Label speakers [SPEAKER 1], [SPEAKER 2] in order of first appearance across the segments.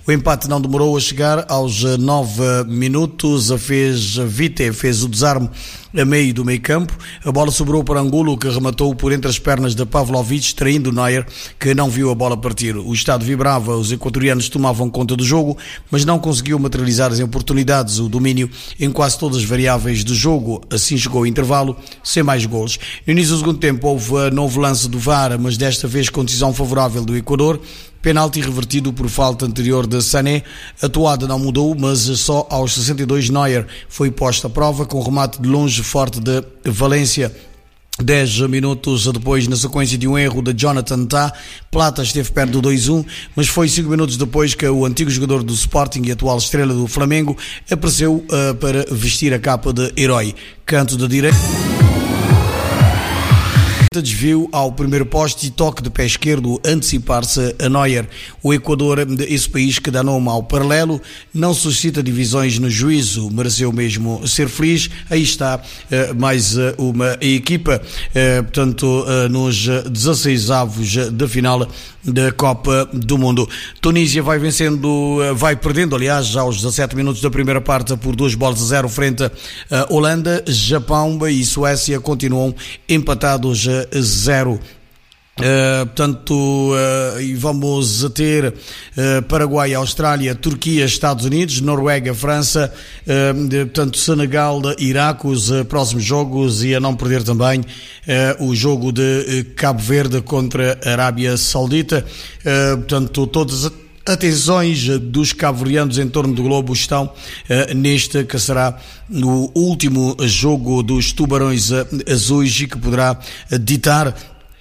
[SPEAKER 1] O empate não demorou a chegar. Aos 9 minutos Vite fez o desarme a meio do meio campo. A bola sobrou para Angulo, que rematou por entre as pernas de Pavlovic, traindo Neuer, que não viu a bola partir. O estádio vibrava, os equatorianos tomavam conta do jogo, mas não conseguiu materializar as oportunidades, o domínio em quase todas as variáveis do jogo. Assim chegou o intervalo, sem mais golos. No início do segundo tempo houve novo lance do VAR, mas desta vez com decisão favorável do Equador. Penalti revertido por falta anterior de Sané. A toada não mudou, mas só aos 62 Neuer foi posto à prova com remate de longe forte de Valência. 10 minutos depois, na sequência de um erro de Jonathan Tah, Plata esteve perto do 2-1, mas foi 5 minutos depois que o antigo jogador do Sporting e atual estrela do Flamengo apareceu para vestir a capa de herói. Canto da direita. Desvio ao primeiro poste e toque de pé esquerdo antecipar-se a Neuer. O Equador, esse país que dá nome ao paralelo, não suscita divisões no juízo, mereceu mesmo ser feliz. Aí está mais uma equipa, portanto, nos 16avos da final da Copa do Mundo. Tunísia vai perdendo, aliás, já aos 17 minutos da primeira parte por 2-0 frente a Holanda. Japão e Suécia continuam empatados a 0. E vamos ter Paraguai, Austrália, Turquia, Estados Unidos, Noruega, França, Senegal, Iraque, os próximos jogos, e a não perder também o jogo de Cabo Verde contra a Arábia Saudita. Todas as atenções dos cabo-verdianos em torno do globo estão neste que será o último jogo dos Tubarões Azuis e que poderá ditar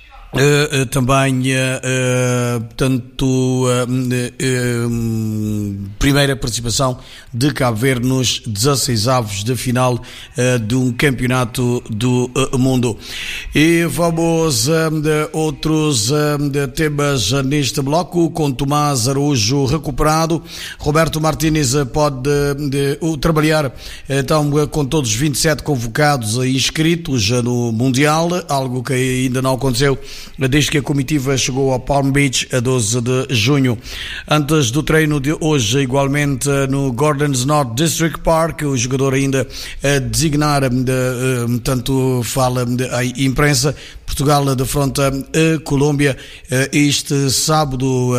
[SPEAKER 1] primeira participação de Cabo Verde nos 16avos de final de um campeonato do mundo. E vamos a outros temas neste bloco, com Tomás Araújo recuperado. Roberto Martínez pode trabalhar então com todos os 27 convocados e inscritos no Mundial, algo que ainda não aconteceu desde que a comitiva chegou ao Palm Beach a 12 de junho. Antes do treino de hoje, igualmente no Gordons North District Park, o jogador ainda a designar, tanto fala a imprensa, Portugal defronta a Colômbia este sábado,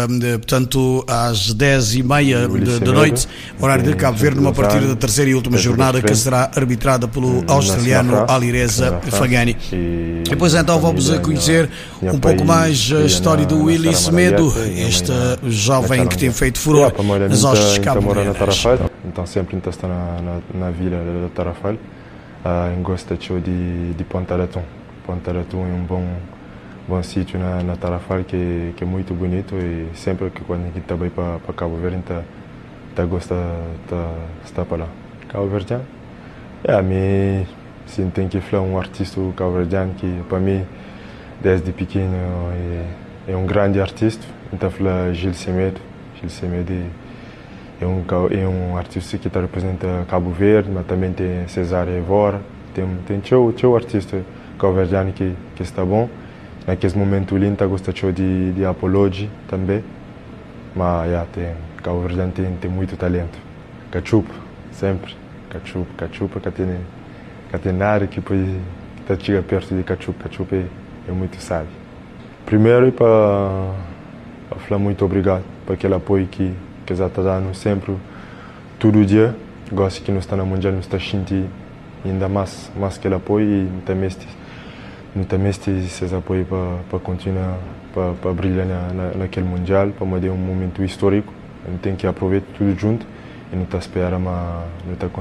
[SPEAKER 1] às 10h30 da noite, horário de Cabo Verde, numa partida da terceira e última jornada que será arbitrada pelo australiano Alireza Fagani. Depois então vamos a conhecer um pouco mais a história do Willy Semedo, este jovem que tem feito furor nas hostes cabo-verdianas.
[SPEAKER 2] Então sempre está na vila de Tarrafal, gosta de Pontaratum. Pontaratum é bom sítio na Tarrafal que é muito bonito, e sempre que quando a gente vai para Cabo Verde gosta de estar para lá. Cabo Verdeano? A mim sim, tem que falar artista cabo-verdiano que para mim desde pequeno é grande artista. Então fala Gil Semedo. Gil Semedo é artista que representa Cabo Verde, mas também tem César Evora, tem teu artista cabo-verdiano que está bom. Naquele momento ele gosta de Apology também, mas Cabo-verdiano tem muito talento. Cachupa, sempre. Cachupa que tem nada que pode chegar perto de Cachupa. Cachupa é muito sábio. Primeiro, para falar muito obrigado por aquele apoio que já está dando sempre, todo dia. Gosto que nós está no Mundial, nós está sentindo ainda mais aquele apoio, e não também esse apoio para continuar, para brilhar naquele Mundial, para manter um momento histórico. A gente tem que aproveitar tudo junto e não está esperando, mas não está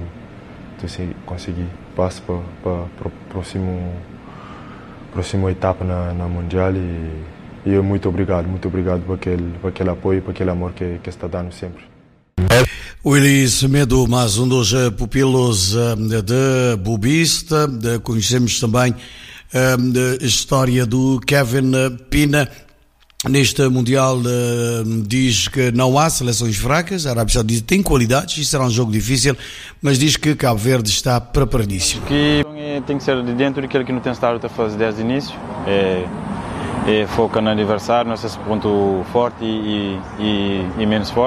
[SPEAKER 2] conseguir passar para a próxima etapa na Mundial, e eu muito obrigado por aquele apoio, por aquele amor que está dando sempre.
[SPEAKER 1] Willy Semedo, mais um dos pupilos de bobista. Conhecemos também a história do Kevin Pina. Neste Mundial diz que não há seleções fracas. A Arábia Saudita tem qualidades e será um jogo difícil, mas diz que Cabo Verde está preparadíssimo.
[SPEAKER 3] Que tem que ser de dentro daquilo que não tem estado a fazer desde o início. Foca no adversário, não é esse ponto forte e menos forte.